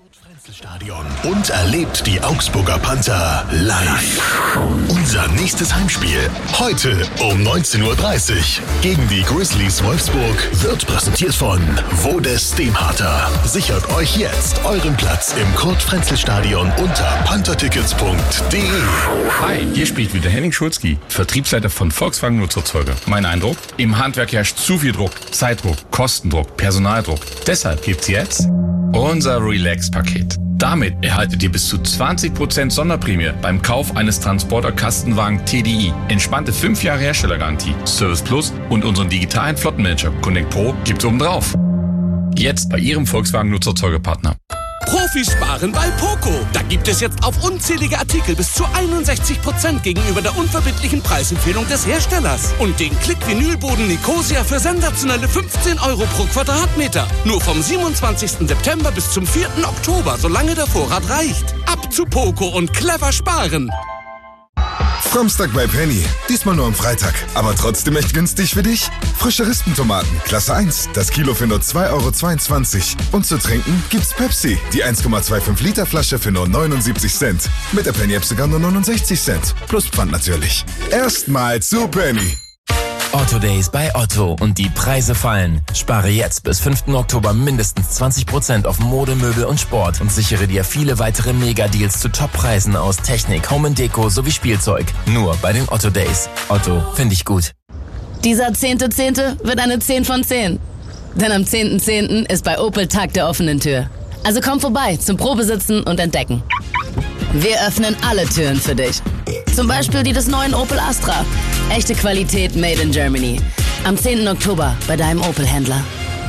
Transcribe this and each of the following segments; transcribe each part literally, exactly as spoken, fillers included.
Stadion und erlebt die Augsburger Panther live. Unser nächstes Heimspiel heute um neunzehn Uhr dreißig gegen die Grizzlies Wolfsburg wird präsentiert von Vodes Demharter. Sichert euch jetzt euren Platz im Kurt-Frenzel-Stadion unter panthertickets punkt de. Hi, hier spielt wieder Henning Schulzki, Vertriebsleiter von Volkswagen Nutzerzeuger. Mein Eindruck? Im Handwerk herrscht zu viel Druck, Zeitdruck, Kostendruck, Personaldruck. Deshalb gibt's jetzt unser Relax-Paket. Damit erhaltet ihr bis zu zwanzig Prozent Sonderprämie beim Kauf eines Transporter-Kastenwagen T D I. Entspannte fünf Jahre Herstellergarantie, Service Plus und unseren digitalen Flottenmanager Connect Pro gibt's obendrauf. Jetzt bei Ihrem Volkswagen Nutzerzeugerpartner. Profisparen bei Poco. Da gibt es jetzt auf unzählige Artikel bis zu einundsechzig Prozent gegenüber der unverbindlichen Preisempfehlung des Herstellers. Und den Klick-Vinylboden Nicosia für sensationelle fünfzehn Euro pro Quadratmeter. Nur vom siebenundzwanzigsten September bis zum vierten Oktober, solange der Vorrat reicht. Ab zu Poco und clever sparen. Samstag bei Penny. Diesmal nur am Freitag. Aber trotzdem echt günstig für dich. Frische Rispentomaten, Klasse eins. Das Kilo für nur zwei Euro zweiundzwanzig. Und zu trinken gibt's Pepsi. Die eins Komma fünfundzwanzig Liter Flasche für nur neunundsiebzig Cent. Mit der Penny-App sogar nur neunundsechzig Cent. Plus Pfand natürlich. Erstmal zu Penny. Otto Days bei Otto und die Preise fallen. Spare jetzt bis fünften Oktober mindestens zwanzig Prozent auf Mode, Möbel und Sport und sichere dir viele weitere Mega-Deals zu Top-Preisen aus Technik, Home and Deko sowie Spielzeug. Nur bei den Otto Days. Otto, finde ich gut. Dieser zehnte Zehnte wird eine zehn von zehn. Denn am zehnten Zehnten ist bei Opel Tag der offenen Tür. Also komm vorbei zum Probesitzen und Entdecken. Wir öffnen alle Türen für dich. Zum Beispiel die des neuen Opel Astra. Echte Qualität made in Germany. Am zehnten Oktober bei deinem Opel-Händler.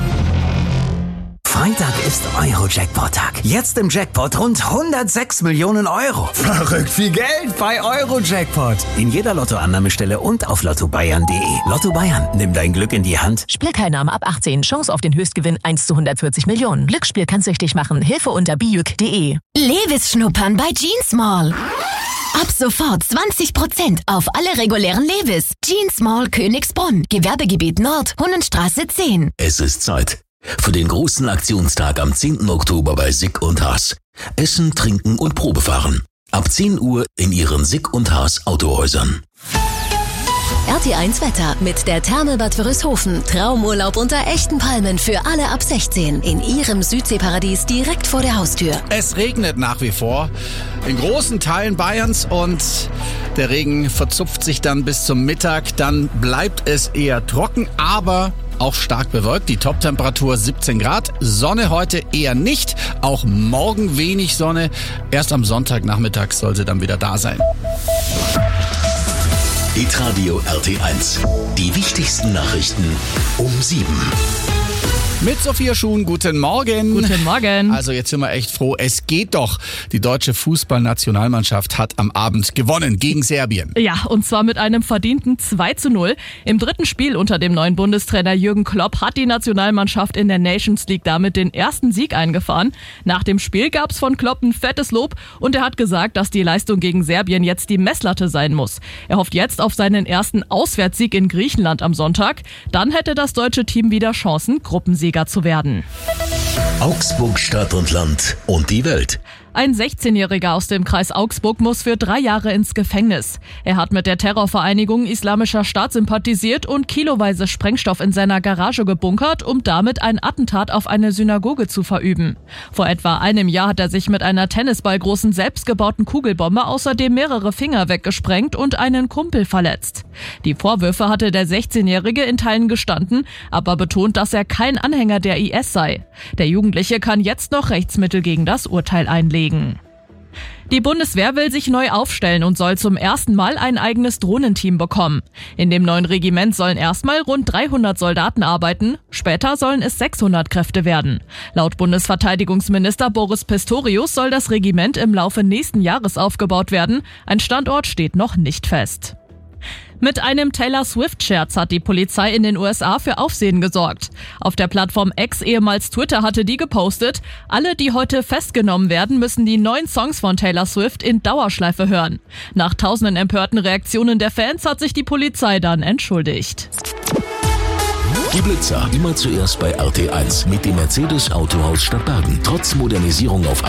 Freitag ist Euro-Jackpot-Tag. Jetzt im Jackpot rund hundertsechs Millionen Euro. Verrückt viel Geld bei Euro-Jackpot. In jeder Lottoannahmestelle und auf lotto bayern punkt de. Lotto Bayern, nimm dein Glück in die Hand. Spielteilnahme ab achtzehn. Chance auf den Höchstgewinn eins zu hundertvierzig Millionen. Glücksspiel kann süchtig machen. Hilfe unter bijuk punkt de. Levis schnuppern bei Jeans Mall. Ab sofort zwanzig Prozent auf alle regulären Levis. Jeans Mall Königsbrunn. Gewerbegebiet Nord, Hunnenstraße zehn. Es ist Zeit für den großen Aktionstag am zehnten Oktober bei Sick und Haas. Essen, trinken und Probefahren. Ab zehn Uhr in Ihren Sick und Haas Autohäusern. R T eins Wetter mit der Therme Bad Wörishofen. Traumurlaub unter echten Palmen für alle ab sechzehn. In Ihrem Südseeparadies direkt vor der Haustür. Es regnet nach wie vor in großen Teilen Bayerns und der Regen verzupft sich dann bis zum Mittag. Dann bleibt es eher trocken, aber auch stark bewölkt. Die Toptemperatur siebzehn Grad. Sonne heute eher nicht. Auch morgen wenig Sonne. Erst am Sonntagnachmittag soll sie dann wieder da sein. Hitradio R T eins. Die wichtigsten Nachrichten um sieben. Mit Sophia Schuhn, guten Morgen. Guten Morgen. Also jetzt sind wir echt froh, es geht doch. Die deutsche Fußballnationalmannschaft hat am Abend gewonnen gegen Serbien. Ja, und zwar mit einem verdienten zwei zu null. Im dritten Spiel unter dem neuen Bundestrainer Jürgen Klopp hat die Nationalmannschaft in der Nations League damit den ersten Sieg eingefahren. Nach dem Spiel gab's von Klopp ein fettes Lob und er hat gesagt, dass die Leistung gegen Serbien jetzt die Messlatte sein muss. Er hofft jetzt auf seinen ersten Auswärtssieg in Griechenland am Sonntag. Dann hätte das deutsche Team wieder Chancen, Gruppensieger zu werden. Augsburg, Stadt und Land und die Welt. Ein sechzehnjähriger aus dem Kreis Augsburg muss für drei Jahre ins Gefängnis. Er hat mit der Terrorvereinigung Islamischer Staat sympathisiert und kiloweise Sprengstoff in seiner Garage gebunkert, um damit ein Attentat auf eine Synagoge zu verüben. Vor etwa einem Jahr hat er sich mit einer tennisballgroßen selbstgebauten Kugelbombe außerdem mehrere Finger weggesprengt und einen Kumpel verletzt. Die Vorwürfe hatte der sechzehnjährige in Teilen gestanden, aber betont, dass er kein Anhänger der I S sei. Der Jugendliche kann jetzt noch Rechtsmittel gegen das Urteil einlegen. Die Bundeswehr will sich neu aufstellen und soll zum ersten Mal ein eigenes Drohnenteam bekommen. In dem neuen Regiment sollen erstmal rund dreihundert Soldaten arbeiten, später sollen es sechshundert Kräfte werden. Laut Bundesverteidigungsminister Boris Pistorius soll das Regiment im Laufe nächsten Jahres aufgebaut werden. Ein Standort steht noch nicht fest. Mit einem Taylor Swift-Scherz hat die Polizei in den U S A für Aufsehen gesorgt. Auf der Plattform X, ehemals Twitter, hatte die gepostet, alle, die heute festgenommen werden, müssen die neuen Songs von Taylor Swift in Dauerschleife hören. Nach tausenden empörten Reaktionen der Fans hat sich die Polizei dann entschuldigt. Die Blitzer, immer zuerst bei R T eins mit dem Mercedes Autohaus Stadtbergen. Trotz Modernisierung auf